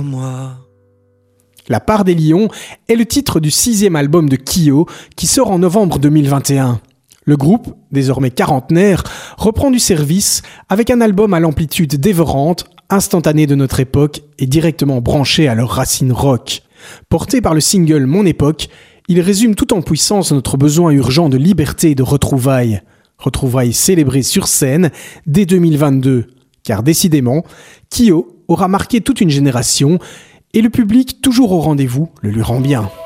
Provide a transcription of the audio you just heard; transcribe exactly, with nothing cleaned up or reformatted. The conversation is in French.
moi. La part des lions est le titre du sixième album de Kyo qui sort en novembre deux mille vingt et un. Le groupe, désormais quarantenaire, reprend du service avec un album à l'amplitude dévorante, instantané de notre époque et directement branché à leurs racines rock. Porté par le single Mon Époque, il résume tout en puissance notre besoin urgent de liberté et de retrouvailles. Retrouvailles célébrées sur scène dès deux mille vingt-deux. Car décidément, Kyo aura marqué toute une génération et le public toujours au rendez-vous le lui rend bien.